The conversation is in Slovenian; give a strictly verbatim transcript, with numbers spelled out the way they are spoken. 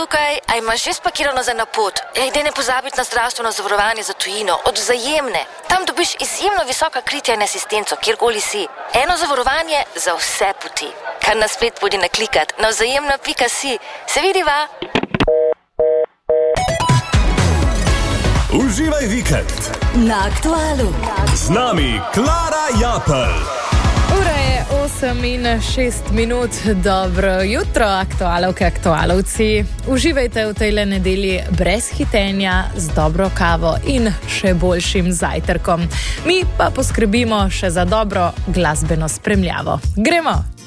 tukaj, a imaš že spakirano za na pot? Ej, daj ne pozabiti na zdravstveno zavarovanje za tujino, od Vzajemne. Tam dobiš izjemno visoka kritja in asistenco, kjerkoli si. Eno zavarovanje za vse poti. Kar na splet podi naklikat na vzajemna pika si. Se vidiva? Uživaj vikend na Aktualu. Z nami Klara Japelj. Ura je osem in šest minut. Dobro jutro, aktualovke, aktualovci. Uživajte v tejle nedelji brez hitenja, z dobro kavo in še boljšim zajtrkom. Mi pa poskrbimo še za dobro glasbeno spremljavo. Gremo!